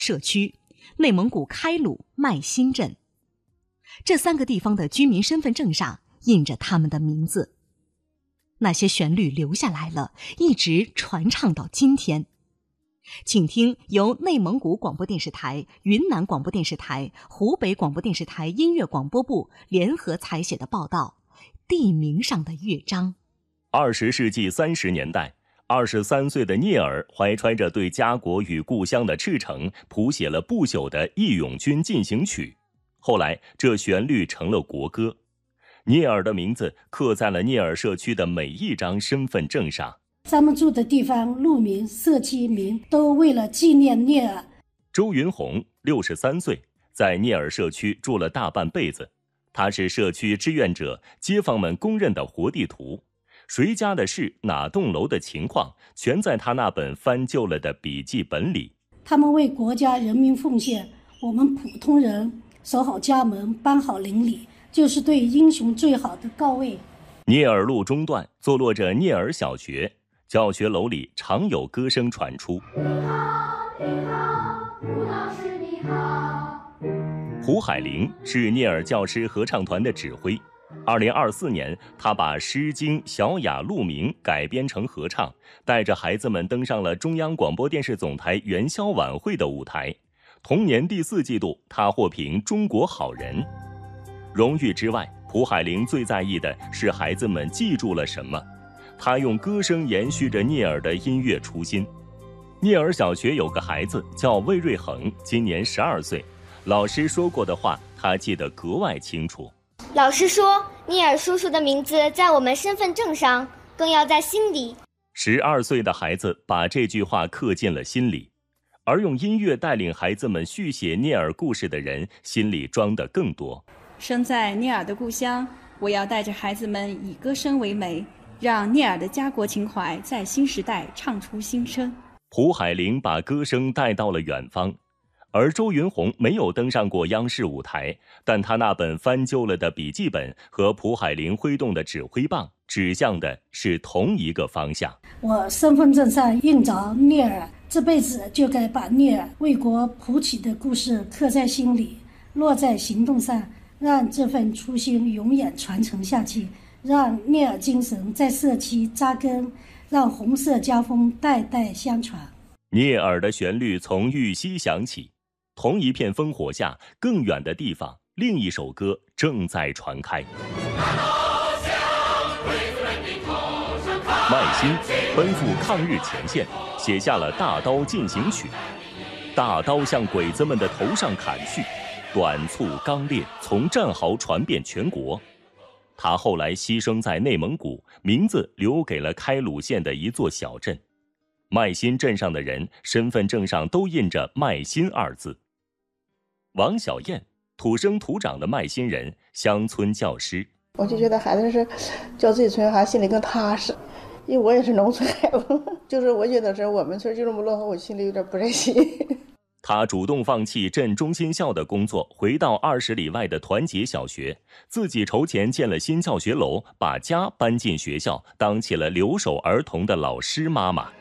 社区、内蒙古开鲁麦新镇。这3个地方的居民身份证上印着他们的名字。那些旋律留下来了，一直传唱到今天。请听由内蒙古广播电视台、云南广播电视台、湖北广播电视台音乐广播部联合采写的报道《地名上的乐章》。 20世纪30年代，23岁的聂耳怀揣着对家国与故乡的赤诚，谱写了不朽的《义勇军进行曲》。后来，这旋律成了国歌。聂耳的名字刻在了聂耳社区的每一张身份证上。 咱们住的地方、路名、社区名都为了纪念聂耳。 周云红63岁，在聂耳社区住了大半辈子。他是社区志愿者，街坊们公认的活地图。谁家的事、哪栋楼的情况，全在他那本翻旧了的笔记本里。 他们为国家人民奉献，我们普通人守好家门，搬好邻里，就是对英雄最好的告慰。 聂耳路中段坐落着聂耳小学，教学楼里常有歌声传出。你好，你好，吴老师你好。胡海玲是聂耳教师合唱团的指挥。2024年，他把《诗经·小雅·鹿鸣》改编成合唱，带着孩子们登上了中央广播电视总台元宵晚会的舞台。同年第4季度，他获评中国好人。荣誉之外，蒲海玲最在意的是孩子们记住了什么。他用歌声延续着聂耳的音乐初心。聂耳小学有个孩子叫魏瑞恒，今年12岁。老师说过的话，他记得格外清楚。 老师说，聂耳叔叔的名字在我们身份证上，更要在心里。 12岁的孩子把这句话刻进了心里，而用音乐带领孩子们续写聂耳故事的人，心里装得更多。 生在聂耳的故乡，我要带着孩子们以歌声为媒，让聂耳的家国情怀在新时代唱出新声。 蒲海玲把歌声带到了远方。而周云红没有登上过央视舞台，但他那本翻旧了的笔记本和蒲海玲挥动的指挥棒指向的是同一个方向。 我身份证上印着聂耳，这辈子就该把聂耳为国谱曲的故事刻在心里，落在行动上，让这份初心永远传承下去，让聂耳精神在社区扎根，让红色家风代代相传。 聂耳的旋律从玉溪响起，同一片烽火下，更远的地方，另一首歌正在传开。麦新奔赴抗日前线，写下了《大刀进行曲》。大刀向鬼子们的头上砍去，短促刚烈，从战壕传遍全国。他后来牺牲在内蒙古，名字留给了开鲁县的一座小镇。麦新镇上的人身份证上都印着麦新2字。王小燕，土生土长的麦新人，乡村教师。 我就觉得孩子是教自己村孩子心里更踏实，因为我也是农村孩子，就是我觉得是我们村就这么落后，我心里有点不忍心。 他主动放弃镇中心校的工作，回到20里外的团结小学，自己筹钱建了新教学楼，把家搬进学校，当起了留守儿童的老师妈妈。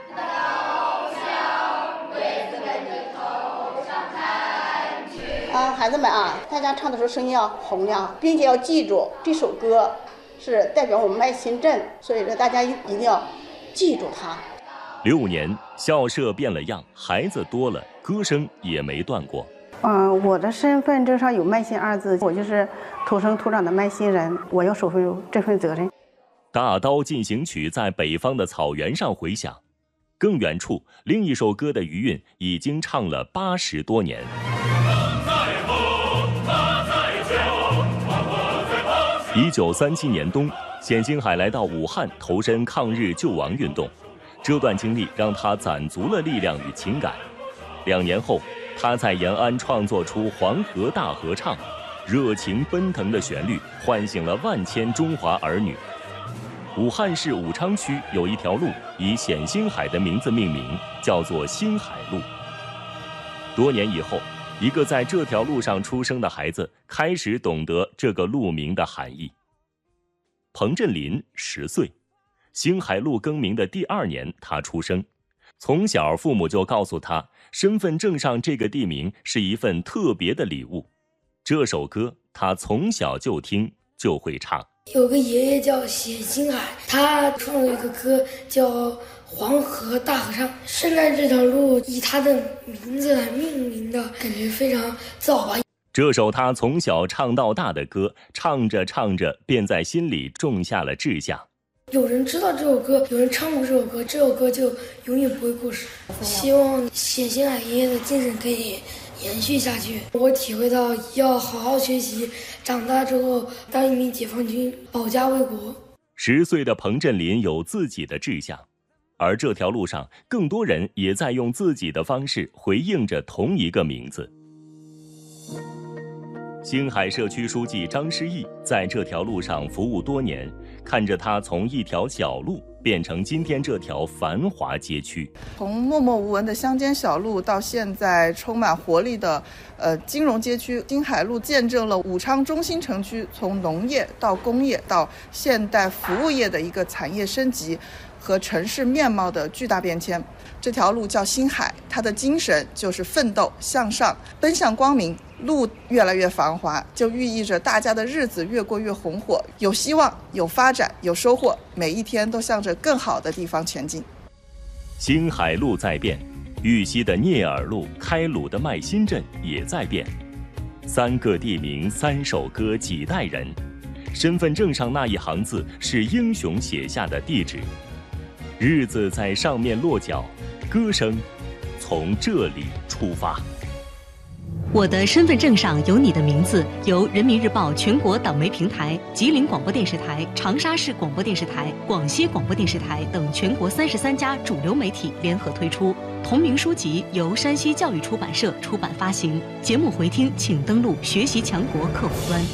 孩子们啊，大家唱的时候声音要洪亮，并且要记住这首歌是代表我们麦新镇，所以说大家一定要记住它。 65年，校舍变了样，孩子多了，歌声也没断过。 我的身份证上有麦新2字，我就是土生土长的麦新人，我要守护这份责任。 大刀进行曲在北方的草原上回响，更远处，另一首歌的余韵已经唱了80多年。1937年冬，冼星海来到武汉投身抗日救亡运动，这段经历让他攒足了力量与情感。2年后，他在延安创作出《黄河大合唱》，热情奔腾的旋律唤醒了万千中华儿女。武汉市武昌区有一条路以冼星海的名字命名，叫做星海路。多年以后，一个在这条路上出生的孩子开始懂得这个路名的含义。彭振林10岁，星海路更名的第2年他出生， 从小父母就告诉他，身份证上这个地名是一份特别的礼物。这首歌他从小就听，就会唱。 有个爷爷叫冼星海，他创了一个歌叫《黄河大合唱》，现在这条路以他的名字来命名的，感觉非常自豪吧。 这首他从小唱到大的歌，唱着唱着便在心里种下了志向。 有人知道这首歌，有人唱过这首歌，这首歌就永远不会过时。希望冼星海爷爷的精神可以延续下去。我体会到要好好学习，长大之后当一名解放军，保家卫国。 10岁的彭振林有自己的志向，而这条路上更多人也在用自己的方式回应着同一个名字。星海社区书记张诗义在这条路上服务多年，看着它从一条小路变成今天这条繁华街区。 从默默无闻的乡间小路到现在充满活力的金融街区，星海路见证了武昌中心城区从农业到工业到现代服务业的一个产业升级和城市面貌的巨大变迁。这条路叫星海，它的精神就是奋斗向上，奔向光明。路越来越繁华，就寓意着大家的日子越过越红火，有希望，有发展，有收获，每一天都向着更好的地方前进。 星海路在变，玉溪的聂耳路、开鲁的麦新镇也在变。3个地名，3首歌，几代人。身份证上那一行字是英雄写下的地址，日子在上面落脚，歌声从这里出发。 我的身份证上有你的名字，由人民日报全国党媒平台、吉林广播电视台、长沙市广播电视台、广西广播电视台等全国33家主流媒体联合推出。同名书籍由山西教育出版社出版发行。节目回听请登录学习强国客户端。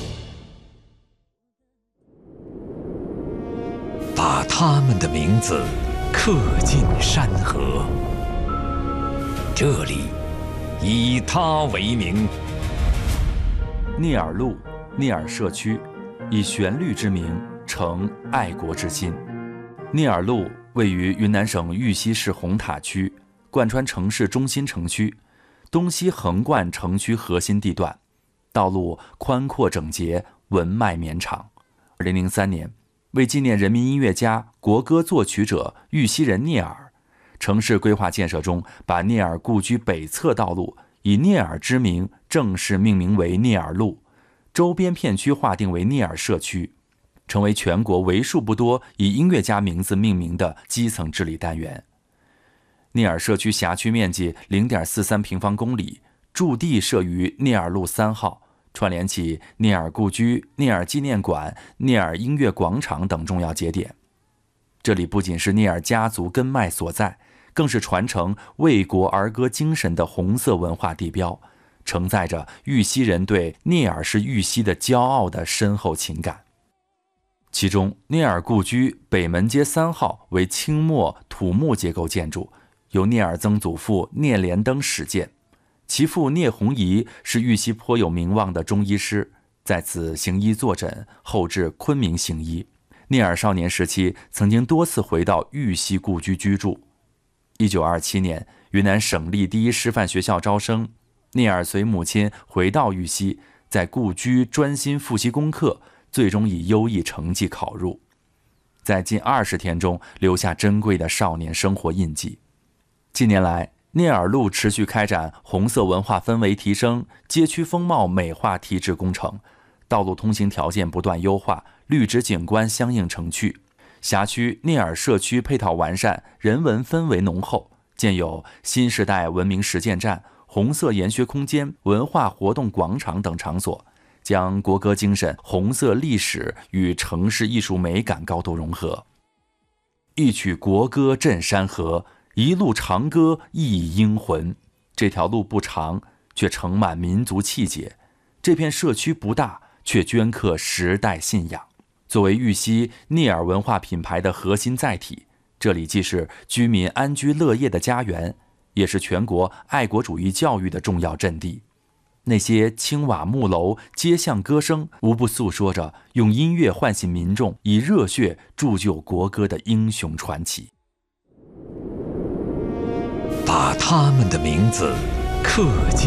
把他们的名字刻进山河，这里以他为名。 聂耳路、聂耳社区，以旋律之名成爱国之心。聂耳路位于云南省玉溪市红塔区，贯穿城市中心城区，东西横贯城区核心地段，道路宽阔整洁，文脉绵长。2003年，为纪念人民音乐家、国歌作曲者玉溪人聂耳，城市规划建设中把聂耳故居北侧道路以聂耳之名正式命名为聂耳路，周边片区划定为聂耳社区，成为全国为数不多以音乐家名字命名的基层治理单元。聂耳社区辖区面积 0.43平方公里，驻地设于聂耳路3号，串联起聂耳故居、聂耳纪念馆、聂耳音乐广场等重要节点。这里不仅是聂耳家族根脉所在，更是传承卫国儿歌精神的红色文化地标，承载着玉溪人对聂耳是玉溪的骄傲的深厚情感。其中，聂耳故居北门街3号为清末土木结构建筑，由聂耳曾祖父聂连登始建，其父聂弘仪是玉溪颇有名望的中医师，在此行医坐诊，后至昆明行医。聂耳少年时期曾经多次回到玉溪故居居住。1927年，云南省立第一师范学校招生，聂耳随母亲回到玉溪，在故居专心复习功课，最终以优异成绩考入，在近20天中留下珍贵的少年生活印记。近年来，聂耳路持续开展红色文化氛围提升、街区风貌美化提质工程，道路通行条件不断优化，绿植景观相应成趣。辖区聂耳社区配套完善，人文氛围浓厚，建有新时代文明实践站、红色研学空间、文化活动广场等场所，将国歌精神、红色历史与城市艺术美感高度融合。一曲国歌震山河，一路长歌忆英魂。这条路不长，却盛满民族气节；这片社区不大，却镌刻时代信仰。作为玉溪聂耳文化品牌的核心载体，这里既是居民安居乐业的家园，也是全国爱国主义教育的重要阵地。那些青瓦木楼、街巷歌声，无不诉说着用音乐唤醒民众、以热血铸就国歌的英雄传奇。 把他们的名字刻进